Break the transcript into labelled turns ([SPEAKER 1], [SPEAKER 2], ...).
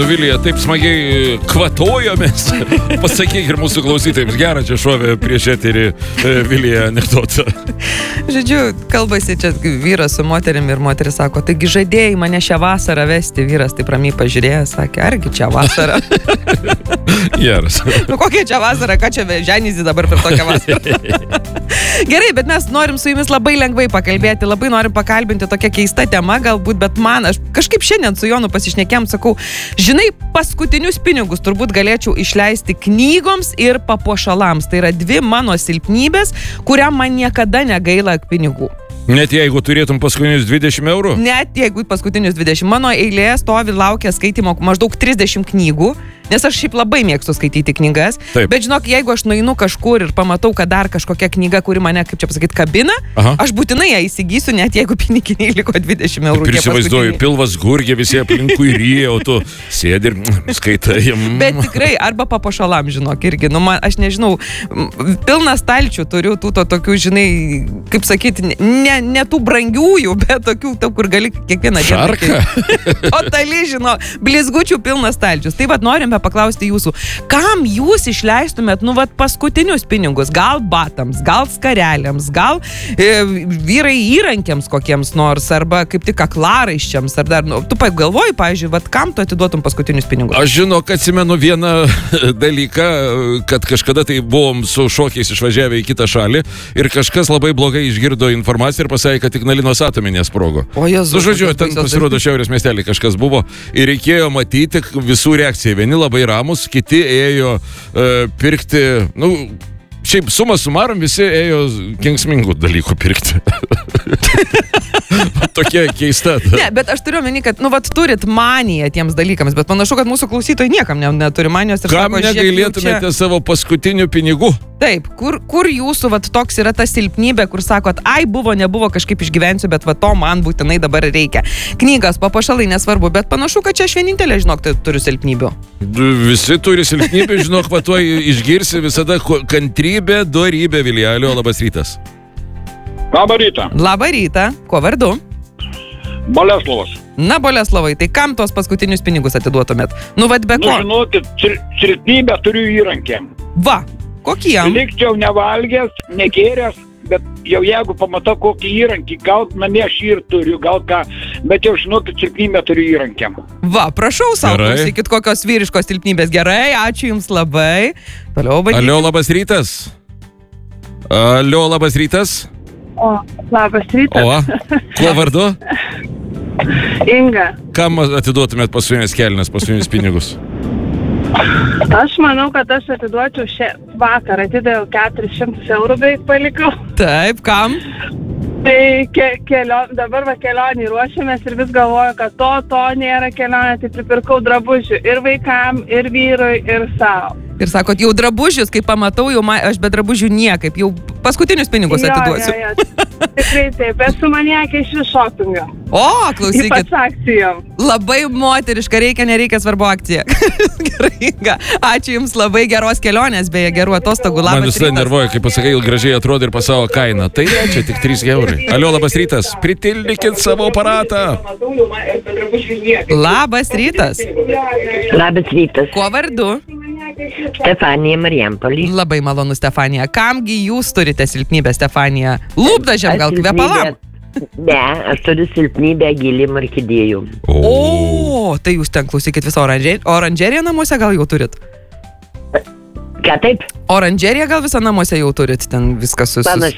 [SPEAKER 1] Nu, Vilija, taip smagiai kvatojomės. Pasakyk ir mūsų klausytojams, gerą čia šovė prieš eterį Vilija anekdotą.
[SPEAKER 2] Žodžiu, kalbasi čia vyras su moterim ir moteris sako, taigi žadėjai mane šią vasarą vesti. Vyras taip ramiai pažiūrėjo, sakė, argi čia vasara?
[SPEAKER 1] Geras.
[SPEAKER 2] Nu kokia čia vasara, ką čia ženysi dabar per tokią vasarą? Gerai, bet mes norim su jumis labai lengvai pakalbėti, labai norim pakalbinti tokia keista tema galbūt, bet aš kažkaip šiandien su Jonu pasišnekėjom, sakau, žinai, paskutinius pinigus turbūt galėčiau išleisti knygoms ir papuošalams. Tai yra 2 mano silpnybės, kuriam man niekada negaila pinigų.
[SPEAKER 1] Net jeigu turėtum paskutinius 20 eurų?
[SPEAKER 2] Net jeigu paskutinius 20. Mano eilėje stovi laukia skaitimo maždaug 30 knygų, nes aš šiaip labai mėgstu skaityti knygas. Taip. Bet žinok, jeigu aš nueinu kažkur ir pamatau, kad dar kažkokia knyga, kuri mane, kaip čia pasakyti, kabina, aš būtinai ją įsigysiu, net jeigu piniginiai liko 20 eurų.
[SPEAKER 1] Prisivaizduoju, pilvas gurgė, visi aplinkui ryja, o tu sėdi ir skaitai.
[SPEAKER 2] Bet tikrai, arba papuošalam, žinok, irgi. Nu, aš nežinau, pilną stalčių turiu tų tokių, žinai, kaip sakyti, ne tų brangiųjų, bet tokių, kur gali kiekvieną dieną.
[SPEAKER 1] Šarka?
[SPEAKER 2] Totaliai, žinok, blizgučių pilnas stalčius. Tai vat norime paklausti jūsų, kam jūs išleistumėt, paskutinius pinigus? Gal batams, gal skareliams, gal vyrai įrankiams kokiems nors, arba kaip tik kaklaraiščiams, ar dar, tu pagalvoji, pavyzdžiui, kam tu atiduotum paskutinius pinigus?
[SPEAKER 1] Aš žinok, atsimenu vieną dalyką, kad kažkada tai buvom su šokiais išvažiavę į kitą šalį ir kažkas labai blogai išgirdo informaciją ir pasakė, kad Ignalinos atominė sprogo.
[SPEAKER 2] O Jėzus.
[SPEAKER 1] Žodžiu, ten pasirodo Šiaurės miestelį kažkas buvo ir reikėjo matyti visų reakciją. Vieni labai ramus, kiti ėjo pirkti, šiaip suma sumarum visi ėjo kenksmingų dalykų pirkti. Tokia keista.
[SPEAKER 2] Ne, bet aš turiu omeny, kad, turit maniją tiems dalykams, bet panašu, kad mūsų klausytojai niekam neturi manijos.
[SPEAKER 1] Kam negailėtumėte savo paskutinių pinigų?
[SPEAKER 2] Taip, kur jūsų toks yra ta silpnybė, kur sakot, nebuvo, kažkaip išgyvensiu, bet to man būtinai dabar reikia. Knygas, papuošalai, nesvarbu, bet panašu, kad čia aš vienintelė, žinok, turiu silpnybių.
[SPEAKER 1] Visi turi silpnybių, žinok, tuoj išgirsi visada kantrybė, dorybė, Vilija. Alio, labas rytas.
[SPEAKER 3] Labą rytą.
[SPEAKER 2] Labą rytą. Kuo vardu?
[SPEAKER 3] Boleslovas.
[SPEAKER 2] Na, Boleslovai, tai kam tuos paskutinius pinigus atiduotumėt? Be ko?
[SPEAKER 3] Žinokit, silpnybę turiu įrankiam.
[SPEAKER 2] Va, kokie?
[SPEAKER 3] Likčiau nevalgęs, negėręs, bet jau jeigu pamatau kokį įrankį, gal namie aš ir turiu, gal ką, bet jau žinokit, silpnybę turiu įrankiam.
[SPEAKER 2] Va, prašau savo, klausykit kokios vyriškos silpnybės. Gerai, ačiū jums labai. Toliau bandykit.
[SPEAKER 1] Alio, labas rytas. Alio, labas rytas.
[SPEAKER 4] O, labas rytas.
[SPEAKER 1] O, kuo vardu?
[SPEAKER 4] Inga.
[SPEAKER 1] Kam atiduotumėt paskutinės kelnes, paskutinius pinigus?
[SPEAKER 4] Aš manau, kad aš atiduočiau vakar, atidaviau 400 eurų beveik palikau.
[SPEAKER 2] Taip, kam?
[SPEAKER 4] Tai dabar kelionį ruošiamės ir vis galvoju, kad to nėra kelionė, tai pripirkau drabužių ir vaikam, ir vyrui, ir savo.
[SPEAKER 2] Ir sakot, jau drabužius, kai pamatau, aš be drabužių niekaip, jau paskutinius pinigus atiduosiu.
[SPEAKER 4] Jo. Tikrai taip, esu maniakė iš šopingo.
[SPEAKER 2] O, klausykit.
[SPEAKER 4] Ypač akcijom.
[SPEAKER 2] Labai moteriška, nereikia svarbu akcija. Gerai, ačiū jums labai, geros kelionės, beje, gerų atostogų. Labas rytas.
[SPEAKER 1] Man visai nervuoja, kai pasakai, gražiai atrodo ir pasavo kainą. Tai čia tik 3 eurai. Alio, labas rytas. Pritildykit savo aparatą.
[SPEAKER 2] Labas rytas.
[SPEAKER 5] Labas rytas.
[SPEAKER 2] Kuo vardu?
[SPEAKER 5] Stefanija Marijampolė.
[SPEAKER 2] Labai malonu, Stefanija. Kamgi jūs turite silpnybę, Stefanija? Lūpdažiam gal kvepalam?
[SPEAKER 5] Ne, aš turiu silpnybę gėlėm orchidėjų.
[SPEAKER 2] O, tai jūs ten klausykit visą oranžeriją namuose gal jau turit?
[SPEAKER 5] Ką taip?
[SPEAKER 2] Oranžeriją gal visą namuose jau turit, ten viskas
[SPEAKER 5] Panašiai.